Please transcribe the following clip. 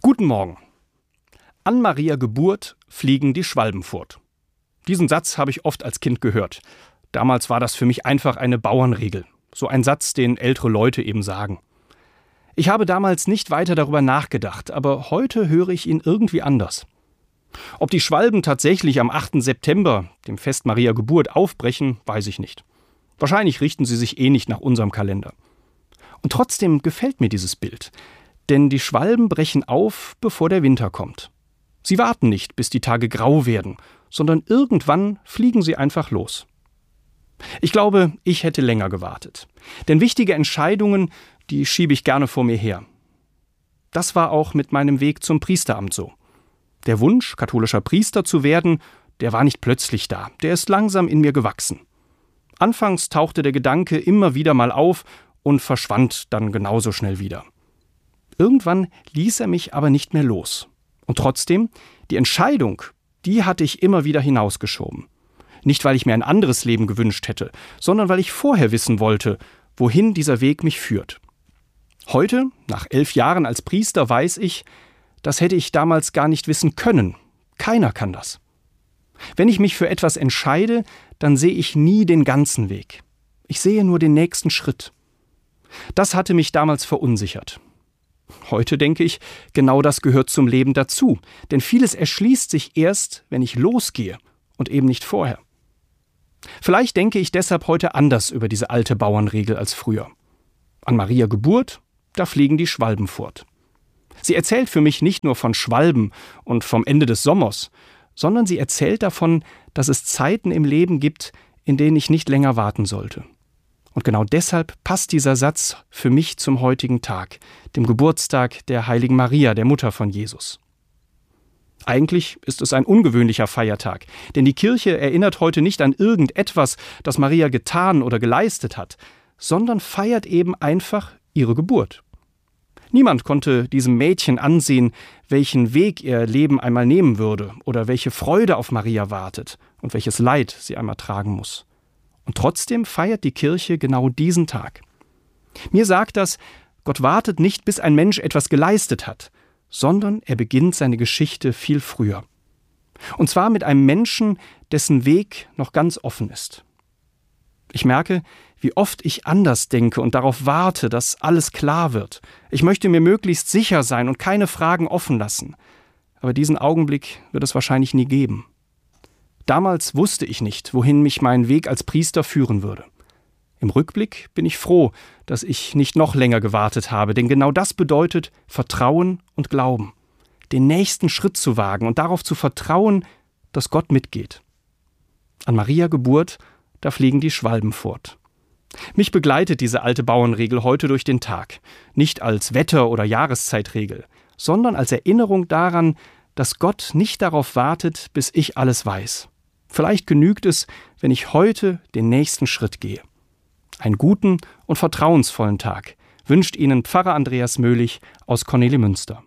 Guten Morgen. An Maria Geburt fliegen die Schwalben fort. Diesen Satz habe ich oft als Kind gehört. Damals war das für mich einfach eine Bauernregel. So ein Satz, den ältere Leute eben sagen. Ich habe damals nicht weiter darüber nachgedacht, aber heute höre ich ihn irgendwie anders. Ob die Schwalben tatsächlich am 8. September, dem Fest Maria Geburt, aufbrechen, weiß ich nicht. Wahrscheinlich richten sie sich eh nicht nach unserem Kalender. Und trotzdem gefällt mir dieses Bild. Denn die Schwalben brechen auf, bevor der Winter kommt. Sie warten nicht, bis die Tage grau werden, sondern irgendwann fliegen sie einfach los. Ich glaube, ich hätte länger gewartet. Denn wichtige Entscheidungen, die schiebe ich gerne vor mir her. Das war auch mit meinem Weg zum Priesteramt so. Der Wunsch, katholischer Priester zu werden, der war nicht plötzlich da. Der ist langsam in mir gewachsen. Anfangs tauchte der Gedanke immer wieder mal auf und verschwand dann genauso schnell wieder. Irgendwann ließ er mich aber nicht mehr los. Und trotzdem, die Entscheidung, die hatte ich immer wieder hinausgeschoben. Nicht, weil ich mir ein anderes Leben gewünscht hätte, sondern weil ich vorher wissen wollte, wohin dieser Weg mich führt. Heute, nach 11 Jahren als Priester, weiß ich, das hätte ich damals gar nicht wissen können. Keiner kann das. Wenn ich mich für etwas entscheide, dann sehe ich nie den ganzen Weg. Ich sehe nur den nächsten Schritt. Das hatte mich damals verunsichert. Heute denke ich, genau das gehört zum Leben dazu. Denn vieles erschließt sich erst, wenn ich losgehe und eben nicht vorher. Vielleicht denke ich deshalb heute anders über diese alte Bauernregel als früher. An Maria Geburt, da fliegen die Schwalben fort. Sie erzählt für mich nicht nur von Schwalben und vom Ende des Sommers, sondern sie erzählt davon, dass es Zeiten im Leben gibt, in denen ich nicht länger warten sollte. Und genau deshalb passt dieser Satz für mich zum heutigen Tag, dem Geburtstag der heiligen Maria, der Mutter von Jesus. Eigentlich ist es ein ungewöhnlicher Feiertag, denn die Kirche erinnert heute nicht an irgendetwas, das Maria getan oder geleistet hat, sondern feiert eben einfach ihre Geburt. Niemand konnte diesem Mädchen ansehen, welchen Weg ihr Leben einmal nehmen würde oder welche Freude auf Maria wartet und welches Leid sie einmal tragen muss. Und trotzdem feiert die Kirche genau diesen Tag. Mir sagt das, Gott wartet nicht, bis ein Mensch etwas geleistet hat, sondern er beginnt seine Geschichte viel früher. Und zwar mit einem Menschen, dessen Weg noch ganz offen ist. Ich merke, wie oft ich anders denke und darauf warte, dass alles klar wird. Ich möchte mir möglichst sicher sein und keine Fragen offen lassen. Aber diesen Augenblick wird es wahrscheinlich nie geben. Damals wusste ich nicht, wohin mich mein Weg als Priester führen würde. Im Rückblick bin ich froh, dass ich nicht noch länger gewartet habe, denn genau das bedeutet Vertrauen und Glauben. Den nächsten Schritt zu wagen und darauf zu vertrauen, dass Gott mitgeht. An Maria Geburt, da fliegen die Schwalben fort. Mich begleitet diese alte Bauernregel heute durch den Tag. Nicht als Wetter- oder Jahreszeitregel, sondern als Erinnerung daran, dass Gott nicht darauf wartet, bis ich alles weiß. Vielleicht genügt es, wenn ich heute den nächsten Schritt gehe. Einen guten und vertrauensvollen Tag wünscht Ihnen Pfarrer Andreas Möhlich aus Kornelimünster.